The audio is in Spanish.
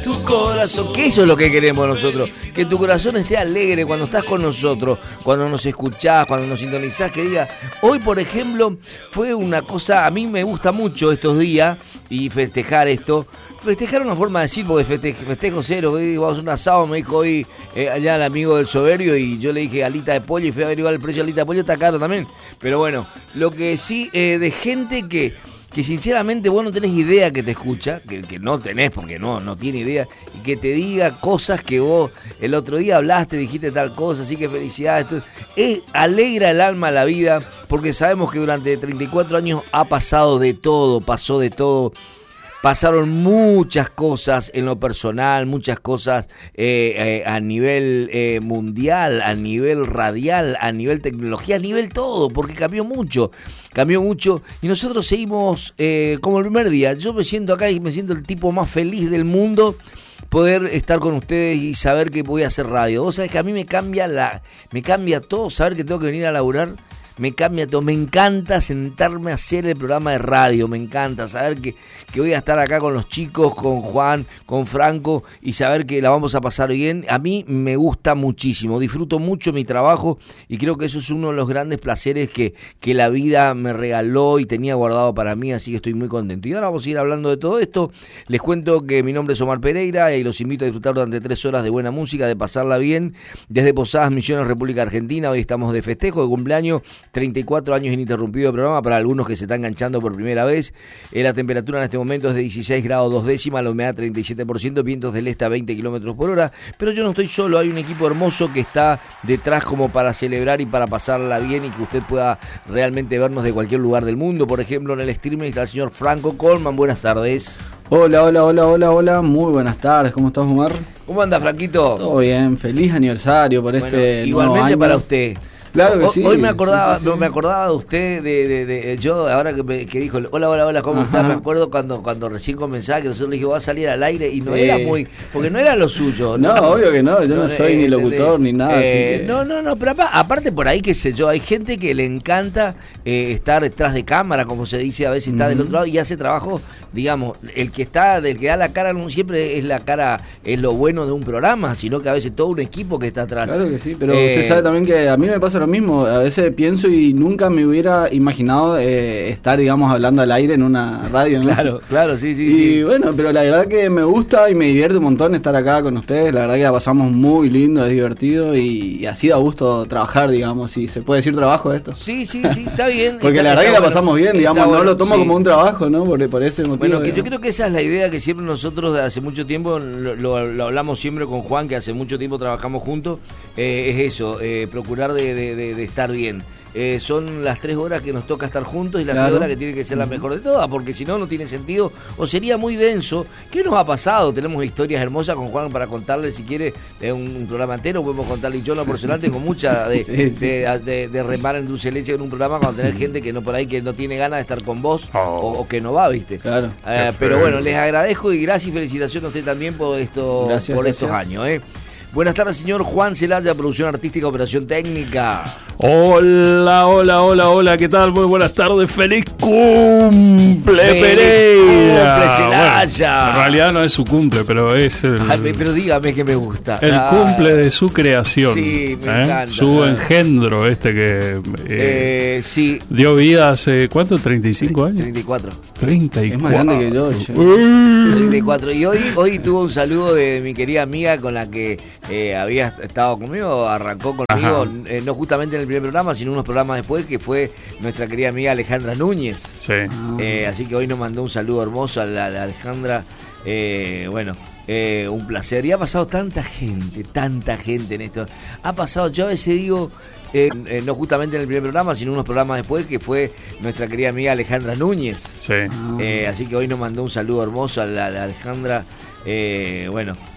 tu corazón. Que eso es lo que queremos nosotros, que tu corazón esté alegre cuando estás con nosotros, cuando nos escuchás, cuando nos sintonizás, que diga, hoy por ejemplo fue una cosa, a mí me gusta mucho estos días y festejar esto. Festejar una forma de decir, porque festejo cero, vamos a un asado, me dijo hoy allá el amigo del Soberbio, y yo le dije alita de pollo y fui a averiguar el precio de alita de pollo, está caro también. Pero bueno, lo que sí, de gente que sinceramente vos no tenés idea que te escucha, que no tenés porque no tiene idea, y que te diga cosas que vos el otro día hablaste, dijiste tal cosa, así que felicidades. Alegra el alma la vida, porque sabemos que durante 34 años pasó de todo. Pasaron muchas cosas en lo personal, muchas cosas a nivel mundial, a nivel radial, a nivel tecnología, a nivel todo, porque cambió mucho y nosotros seguimos como el primer día. Yo me siento acá y me siento el tipo más feliz del mundo, poder estar con ustedes y saber que voy a hacer radio. Vos sabés que a mí me cambia todo, saber que tengo que venir a laburar. Me cambia todo, me encanta sentarme a hacer el programa de radio, me encanta saber que voy a estar acá con los chicos, con Juan, con Franco, y saber que la vamos a pasar bien. A mí me gusta muchísimo, disfruto mucho mi trabajo y creo que eso es uno de los grandes placeres que la vida me regaló y tenía guardado para mí, así que estoy muy contento. Y ahora vamos a ir hablando de todo esto. Les cuento que mi nombre es Omar Pereira y los invito a disfrutar durante 3 horas de buena música, de pasarla bien, desde Posadas Misiones, República Argentina. Hoy estamos de festejo, de cumpleaños, 34 años ininterrumpido de programa para algunos que se están enganchando por primera vez. La temperatura en este momento es de 16 grados 2 décimas, la humedad 37%, vientos del este a 20 kilómetros por hora. Pero yo no estoy solo, hay un equipo hermoso que está detrás como para celebrar y para pasarla bien y que usted pueda realmente vernos de cualquier lugar del mundo. Por ejemplo, en el streaming está el señor Franco Colman. Buenas tardes. Hola, muy buenas tardes, ¿cómo estás, Omar? ¿Cómo anda, Franquito? Todo bien, feliz aniversario por este nuevo igualmente año. Para usted. Claro que sí. Hoy me acordaba, sí. Me acordaba de usted, yo ahora que dijo, hola, ¿cómo está? Me acuerdo cuando recién comenzaba, que nosotros le dijimos, va a salir al aire, y no era muy, porque no era lo suyo. No, obvio que no, yo no soy ni locutor ni nada. Así que... No, pero aparte por ahí, qué sé yo, hay gente que le encanta estar detrás de cámara, como se dice, a veces está del otro lado y hace trabajo, digamos, del que da la cara no siempre es la cara, es lo bueno de un programa, sino que a veces todo un equipo que está atrás. Claro que sí, pero usted sabe también que a mí me pasa lo mismo, a veces pienso y nunca me hubiera imaginado estar, digamos, hablando al aire en una radio, ¿no? Claro, sí. Y bueno, pero la verdad que me gusta y me divierte un montón estar acá con ustedes, la verdad que la pasamos muy lindo, es divertido y así da gusto trabajar, digamos, si se puede decir trabajo esto. Sí, está bien. Porque la verdad que la pasamos bien, digamos, no lo tomo como un trabajo, ¿no? Por ese motivo. Bueno, que yo creo que esa es la idea que siempre nosotros de hace mucho tiempo, lo hablamos siempre con Juan, que hace mucho tiempo trabajamos juntos, es eso, procurar de estar bien. Son las 3 horas que nos toca estar juntos y las 3 horas que tienen que ser la mejor de todas, porque si no tiene sentido o sería muy denso. ¿Qué nos ha pasado? Tenemos historias hermosas con Juan para contarle, si quiere, un programa entero, podemos contarle. Y yo, en lo personal, tengo mucha de remar en dulce leche en un programa cuando tenés gente que no por ahí que no tiene ganas de estar con vos o que no va, ¿viste? Claro. Pero bueno, les agradezco y gracias y felicitaciones a usted también por estos años, Buenas tardes, señor Juan Celaya, producción artística, operación técnica. Hola, ¿qué tal? Muy buenas tardes, feliz cumple, Pereira. Cumple, Celaya. Bueno, en realidad no es su cumple, pero es el... pero dígame que me gusta. El cumple de su creación. Sí, me encanta. Su engendro, que sí. dio vida hace, ¿cuánto? ¿35 años? 34. 34. Es más grande que yo, 34. Y hoy tuvo un saludo de mi querida amiga con la que había estado conmigo, arrancó conmigo, no justamente en el primer programa, sino unos programas después, que fue nuestra querida amiga Alejandra Núñez. Sí. Así que hoy nos mandó un saludo hermoso a la Alejandra. Un placer. Y ha pasado tanta gente en esto. Ha pasado, yo a veces digo, no justamente en el primer programa, sino unos programas después, que fue nuestra querida amiga Alejandra Núñez. Sí. Así que hoy nos mandó un saludo hermoso a la Alejandra.